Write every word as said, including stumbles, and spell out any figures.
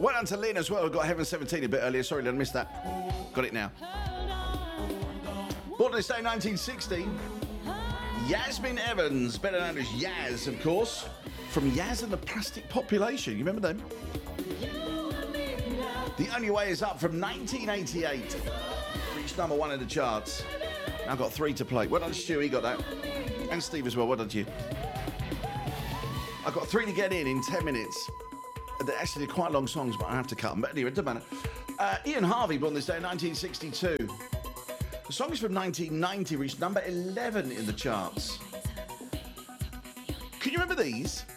Well done to Lynn as well. Got Heaven seventeen a bit earlier. Sorry, Lynn, I missed that. Got it now. Born this day, nineteen sixty. Yasmin Evans, better known as Yaz, of course. From Yaz and the Plastic Population. You remember them? The Only Way Is Up from nineteen eighty-eight. Reached number one in the charts. Now got three to play. Well done, Stu, he got that. And Steve as well, well done to you. I've got three to get in in ten minutes. They're actually quite long songs, but I have to cut them. But anyway, it doesn't matter. Uh, Ian Harvey, born this day in nineteen sixty-two. The song is from nineteen ninety, reached number eleven in the charts. Can you remember these?